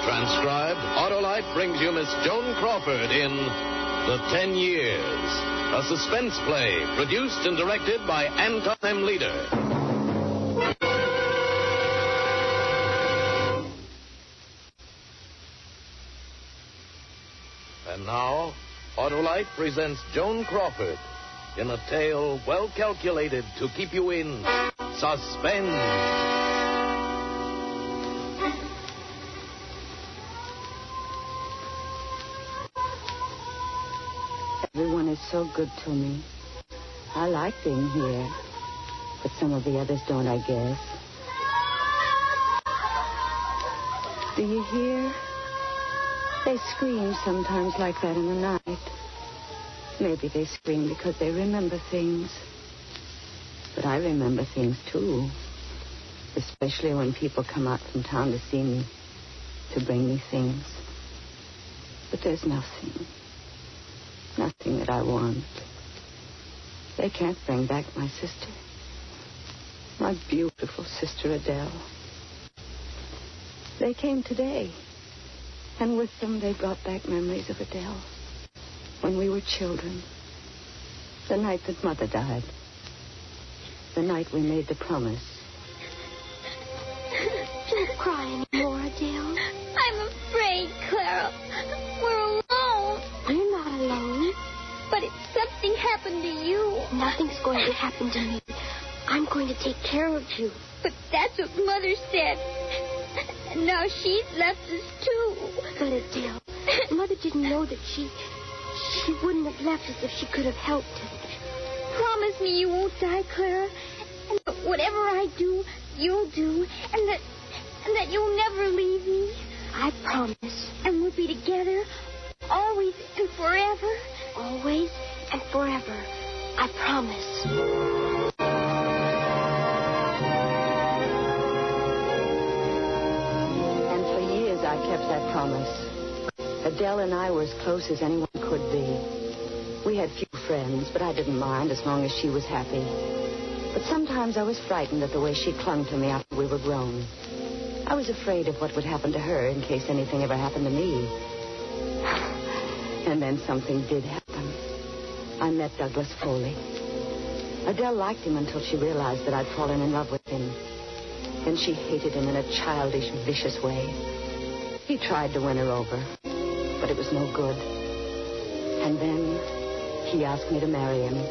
Transcribed, Autolite brings you Miss Joan Crawford in The 10 Years, a suspense play produced and directed by Anton M. Leader. And now, Autolite presents Joan Crawford in a tale well calculated to keep you in suspense. Everyone is so good to me. I like being here, but some of the others don't, I guess. Do you hear? They scream sometimes like that in the night. Maybe they scream because they remember things. But I remember things, too. Especially when people come out from town to see me, to bring me things. But there's nothing that I want. They can't bring back my sister. My beautiful sister Adele. They came today. And with them, they brought back memories of Adele. When we were children. The night that Mother died. The night we made the promise. Don't cry anymore, Adele. I'm afraid, Clara. We're alone. You're not alone. But if something happened to you... Nothing's going to happen to me. I'm going to take care of you. But that's what Mother said. And now she's left us, too. But, Adele, Mother didn't know that she wouldn't have left us if she could have helped us. Promise me you won't die, Clara. And that whatever I do, you'll do. And that you'll never leave me. I promise. And we'll be together always and forever. Always and forever. I promise. And for years I kept that promise. Adele and I were as close as anyone could be. We had few friends, but I didn't mind as long as she was happy. But sometimes I was frightened at the way she clung to me after we were grown. I was afraid of what would happen to her in case anything ever happened to me. And then something did happen. I met Douglas Foley. Adele liked him until she realized that I'd fallen in love with him. Then she hated him in a childish, vicious way. He tried to win her over, but it was no good. And then he asked me to marry him.